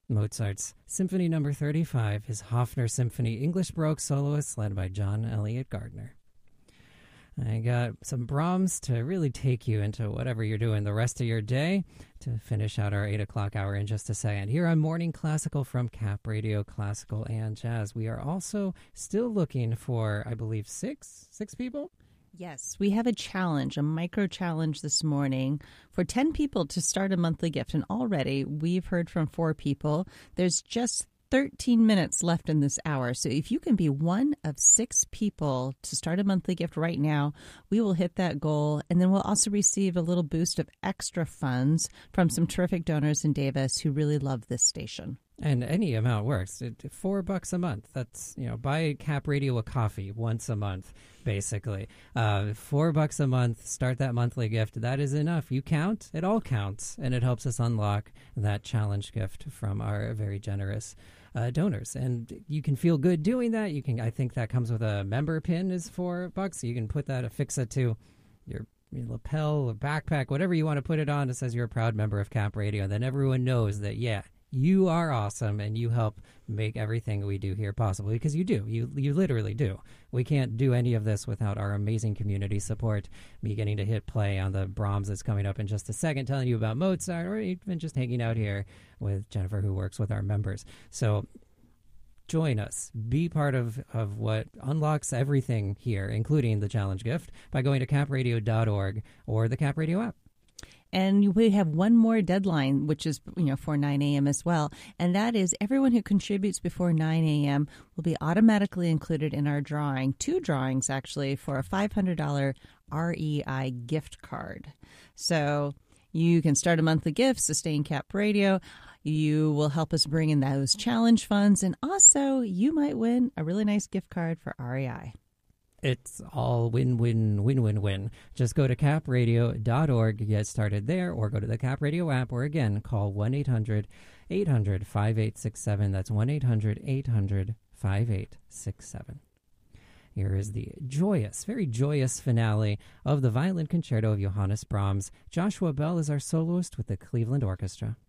Mozart's Symphony No. 35, his Hofner Symphony English Baroque soloist led by John Elliott Gardner. I got some Brahms to really take you into whatever you're doing the rest of your day to finish out our 8 o'clock hour in just a second. Here on Morning Classical from Cap Radio Classical and Jazz. We are also still looking for, I believe, six people? Yes, we have a challenge, a micro challenge this morning for 10 people to start a monthly gift. And already we've heard from 4 people. There's just 13 minutes left in this hour. So if you can be one of 6 people to start a monthly gift right now, we will hit that goal. And then we'll also receive a little boost of extra funds from some terrific donors in Davis who really love this station. And any amount works. $4 a month. That's, buy Cap Radio a coffee once a month, basically. $4 a month, start that monthly gift. That is enough. You count, it all counts. And it helps us unlock that challenge gift from our very generous donors. And you can feel good doing that. I think that comes with a member pin is $4. So you can affix it to your lapel or backpack, whatever you want to put it on. It says you're a proud member of Cap Radio. And then everyone knows that, you are awesome, and you help make everything we do here possible, because you do. You literally do. We can't do any of this without our amazing community support. Me getting to hit play on the Brahms that's coming up in just a second, telling you about Mozart, or even just hanging out here with Jennifer, who works with our members. So join us. Be part of what unlocks everything here, including the challenge gift, by going to capradio.org or the Cap Radio app. And we have one more deadline, which is, for 9 a.m. as well. And that is everyone who contributes before 9 a.m. will be automatically included in our drawing. 2 drawings, actually, for a $500 REI gift card. So you can start a monthly gift, sustain Cap Radio. You will help us bring in those challenge funds. And also, you might win a really nice gift card for REI. It's all win-win-win-win-win. Just go to capradio.org to get started there, or go to the Cap Radio app, or again, call 1-800-800-5867. That's 1-800-800-5867. Here is the joyous, very joyous finale of the Violin Concerto of Johannes Brahms. Joshua Bell is our soloist with the Cleveland Orchestra.